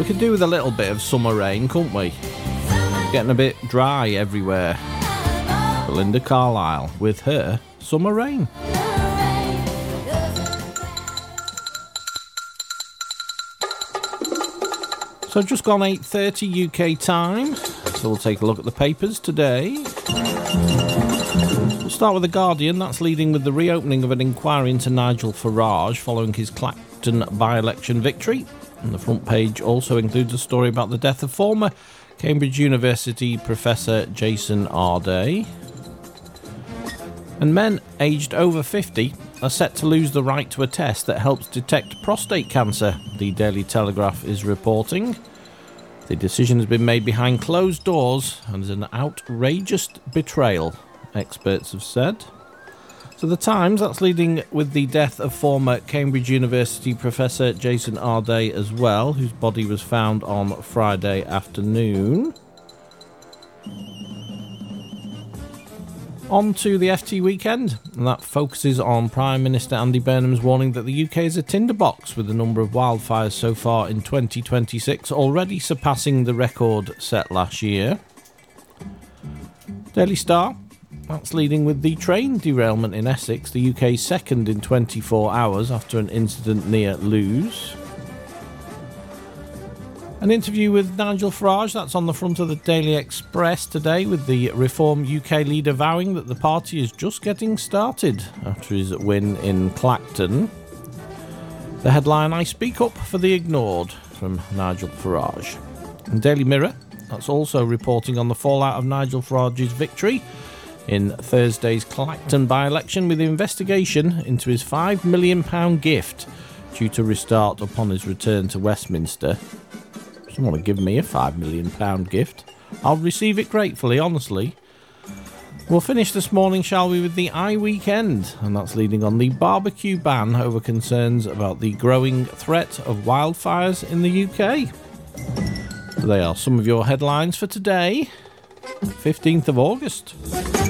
We could do with a little bit of summer rain, couldn't we? Getting a bit dry everywhere. Belinda Carlisle with her Summer Rain. So just gone 8:30 UK time. So we'll take a look at the papers today. We'll start with The Guardian. That's leading with the reopening of an inquiry into Nigel Farage following his Clacton by-election victory. And the front page also includes a story about the death of former Cambridge University professor Jason Arday. And men aged over 50 are set to lose the right to a test that helps detect prostate cancer, the Daily Telegraph is reporting. The decision has been made behind closed doors and is an outrageous betrayal, experts have said. So The Times, that's leading with the death of former Cambridge University professor Jason Arday as well, whose body was found on Friday afternoon. On to the FT weekend, and that focuses on Prime Minister Andy Burnham's warning that the UK is a tinderbox with the number of wildfires so far in 2026 already surpassing the record set last year. Daily Star, that's leading with the train derailment in Essex, the UK's second in 24 hours after an incident near Lewes. An interview with Nigel Farage, that's on the front of the Daily Express today, with the Reform UK leader vowing that the party is just getting started after his win in Clacton. The headline, I speak up for the ignored, from Nigel Farage. And Daily Mirror, that's also reporting on the fallout of Nigel Farage's victory in Thursday's Clacton by-election, with the investigation into his £5 million gift due to restart upon his return to Westminster. Someone would give me a £5 million gift. I'll receive it gratefully, honestly. We'll finish this morning, shall we, with the iWeekend, and that's leading on the barbecue ban over concerns about the growing threat of wildfires in the UK. They are some of your headlines for today, 15th of August.